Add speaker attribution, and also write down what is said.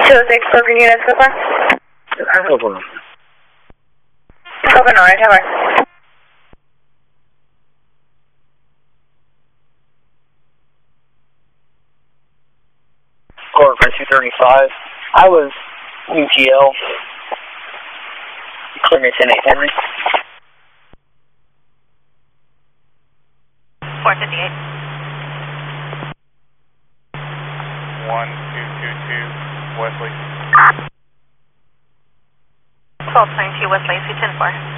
Speaker 1: 206 broken units so far.
Speaker 2: No problem.
Speaker 1: Open orange, over.
Speaker 2: Court for 235. I was UTL. Clear me 10-8 Henry.
Speaker 3: 458.
Speaker 4: 1222 Wesley.
Speaker 3: 1222 Wesley, C10-4.